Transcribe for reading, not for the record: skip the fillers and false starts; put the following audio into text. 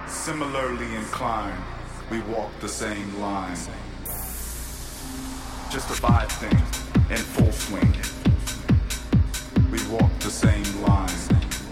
Similarly inclined, we walk the same line. Just a vibe thing in full swing.